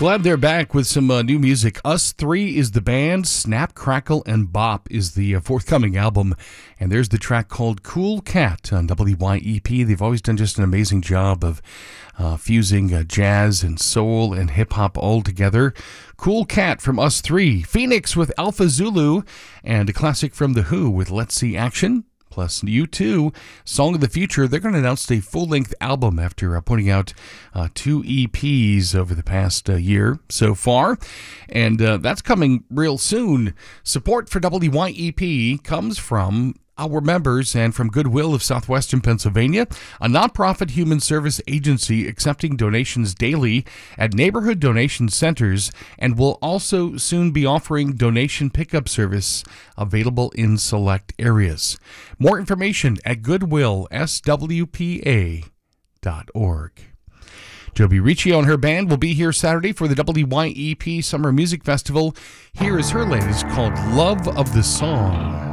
Glad they're back with some new music. Us Three is the band. Snap, Crackle, and Bop is the forthcoming album. And there's the track called Cool Cat on WYEP. They've always done just an amazing job of fusing jazz and soul and hip-hop all together. Cool Cat from Us Three. Phoenix with Alpha Zulu. And a classic from The Who with Let's See Action. Plus U2, Song of the Future. They're going to announce a full-length album after putting out 2 EPs over the past year so far. And that's coming real soon. Support for WYEP comes from our members and from Goodwill of Southwestern Pennsylvania, a nonprofit human service agency accepting donations daily at neighborhood donation centers, and will also soon be offering donation pickup service available in select areas. More information at goodwillswpa.org. Joby Riccio and her band will be here Saturday for the WYEP Summer Music Festival. Here is her latest called Love of the Song.